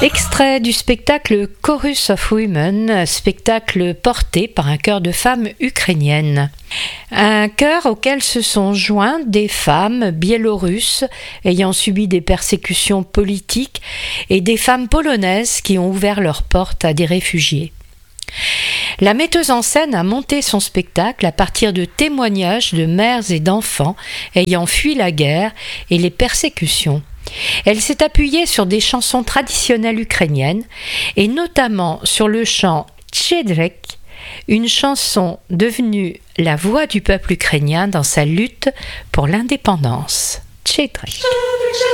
Extrait du spectacle Chorus of Women, spectacle porté par un chœur de femmes ukrainiennes. Un chœur auquel se sont joints des femmes biélorusses ayant subi des persécutions politiques et des femmes polonaises qui ont ouvert leurs portes à des réfugiés. La metteuse en scène a monté son spectacle à partir de témoignages de mères et d'enfants ayant fui la guerre et les persécutions. Elle s'est appuyée sur des chansons traditionnelles ukrainiennes et notamment sur le chant Tchedrek, une chanson devenue la voix du peuple ukrainien dans sa lutte pour l'indépendance. Tchedrek.